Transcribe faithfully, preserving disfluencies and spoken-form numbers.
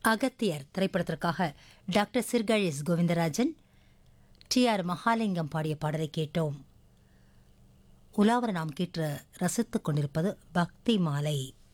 அகத்தியர் திரைப்படத்திற்காக doctor Sirkazhi S Govindarajan, D R Mahalingam பாடிய பாடலை கேட்டோம். உலாவர நாம் கேட்டு ரசித்துக் கொண்டிருப்பது பக்தி மாலை.